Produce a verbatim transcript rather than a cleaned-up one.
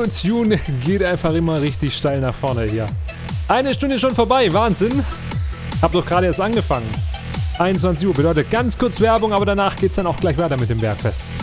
Auto-Tune geht einfach immer richtig steil nach vorne hier. Eine Stunde schon vorbei, Wahnsinn. Hab doch gerade erst angefangen. einundzwanzig Uhr bedeutet ganz kurz Werbung, aber danach geht's dann auch gleich weiter mit dem Bergfest.